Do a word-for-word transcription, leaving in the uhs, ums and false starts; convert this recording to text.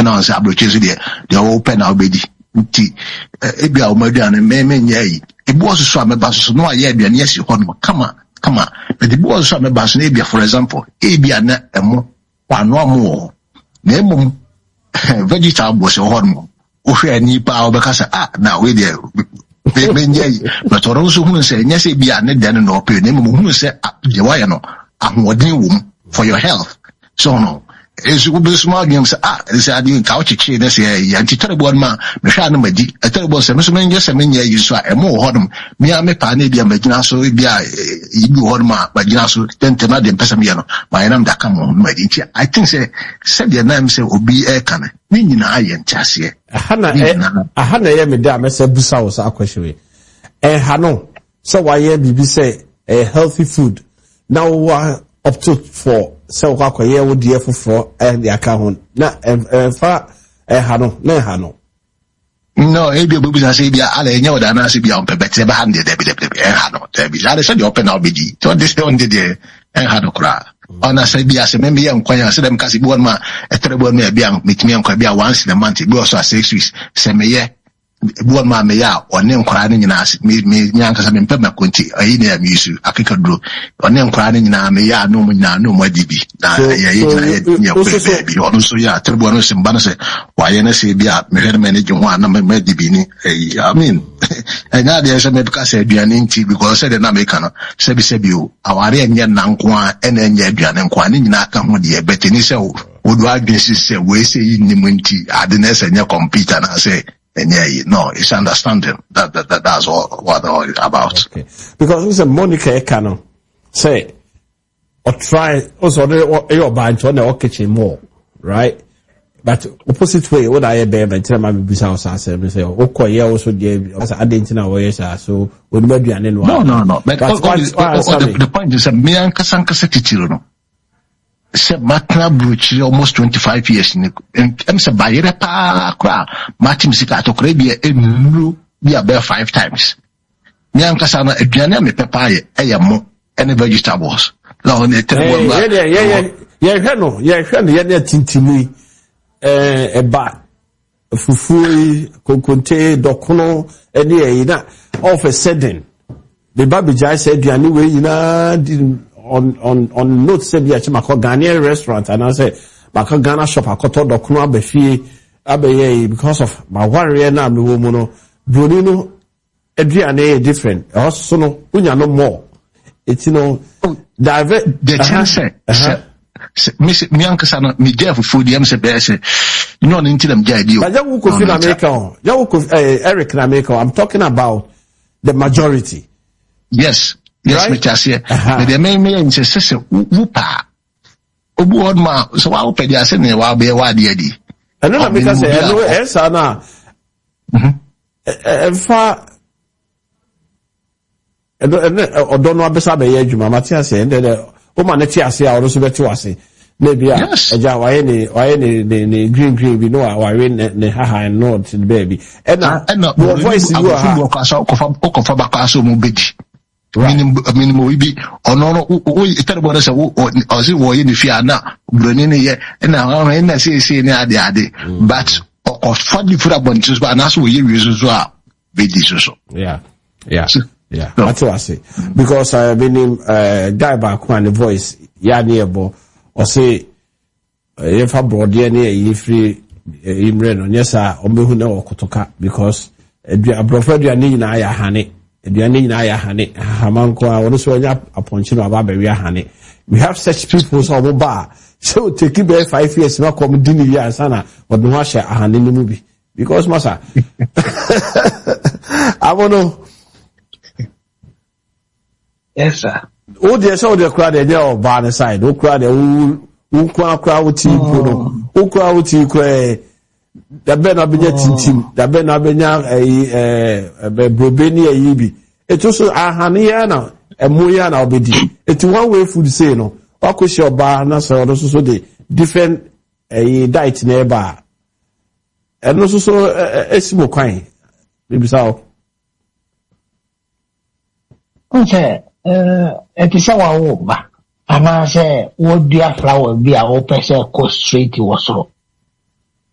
announce abroche so de de open na obedi nti e bia o maduane me me nyai e bo so ameba so no aye aduane yesi ho no kama kama but the bo so ameba so na bia for example e bia na emo kwano amo na emum vegetable so ho no o hwe ani pa obekasa ah na we de me nyai but oro so hu se nyese bia ne de no ope na emum hu se de wa ye no ahoden wom for your health so no is will be small games ah this I didn't couch chi na say ya anti terrible ma me hwa na madi a terrible se me so me nyese me nya yi so a emo hodom me a me pa na bia magina so bia yi bi hodom a magina so tentema de pesa me no my name da come on madi nti I think say said the name say obi e kana ni nyina aye ntiase aha na aha na ye me da me say busa wo sa akwahwe eh ha no so why ye bibi say a healthy food now uh, up to for so kwa kwa ye wo die foforo eh de aka ho na eh fa eh ha no na ha no no e bi obi say bia ala enye oda na say bia on pebete ba hande de bi de eh ha no de bi ala say de open now bedi to this on de de eh ha no kra ona say bia say me me enkwanya say dem kasi bi won ma etere me bia metimi enkwa bia once in a month bi also six weeks say me ye buon ma me ya one nkora ne nyina me me nyanka sa me mpem akonti ayi na mi su akeka duro one nkora ne nyina me ya no mu nyina no mu adibi na ya ye nyina ye nya ko be ono so ya terbo no se mbana se wa ye na se bia me hwere me ne gye ho ana me adibi ni I mean anya de se me bika se aduane nti because se de na me kana se bi se bi o aware enye na nko a ena enye aduane nko a ne nyina aka ho de bete ni se o do adwen si se we se yi ni mu nti ade na se nya computer na se and yeah, no, it's understanding that, that, that that's all what all about. Okay. Because it's a Monica Ekano say or try also your band to the kitchen more, right? But opposite way, what I bear and tell my business I say, okay, yeah, also gave as I didn't know where so when maybe an end. No, no, no. But all, all, all, the, the point is that me and Kasanka Setitiro. Se matna bruchi almost twenty-five years ni em se bayere pa kwa matim sika atokre bia enuru bia be five times nyan kasa na aduane me pepa ye eyemo any vegetables la on etere wa yeah yeah yeah yeah hwe no yeah hwe no ye na tintimi eh eba fufu konkonte dokono ene ye na all of a sudden the baby jai said aduane we yina on on on note say bia chima ko Ghanaian restaurant and I say maka Ghana shop akoto dokono abefie abeye because of my warrior na me wo mu no broni no aduane different also no unya no more it's you know divert the chance me me ankasa no me jef food yam se be say you know nti dem jai dio but ya wo ko fi na make on ya wo ko Eric na make on I'm talking about the majority yes. Yes, me chase. But the main me say say wupa. Obu od ma so wa ope dia se ne wa be wa dia di. Eno na me ka say eno esa na. Mhm. E fa eno eno odo no abesa be ye adwuma mate ase ende de o ma ne ti ase a oro so beti wase. Maybe a eja wa ye ne wa ye ne ne green green bi no wa we ne ha ha no to the baby. Ena ena voice you are ko fa ko fa ba ka so mu bedi. Minimum, minimum, we be on no, we tell about us, or see what in the fear now, Brunin, yeah, and I say, say, but or funny for a bunch of and that's what you use as well. Yeah, yeah, yeah, that's what I say. Because I've been in uh, guy back when the voice, yeah, nearby, or say, if I brought the near free Imren on yes, sir, or me who know Kotoka, because I prefer your need I honey. Aduane nyina ya hane hamanko a wono so anya aponchi no aba ba wi hane we have such people so oba so take be five years na come di ni ya sana wodo ho ahye ahane ni mu bi because masa abono yes sir o de so de kra de dey oba ne side o kra de u kwa kra wo ti ko no o kra wo ti ko e da be na benya tintim da be na benya eh eh brobeni ayibi eto so ahane ya na emu ya na obedi eti one way food say no akoshi oba na so so so de different eh diet na eba eno so so esimo kwan bibisa o okay eh etisa wa wo ba ana say wo dia flower bi a wo pese ko straight wo so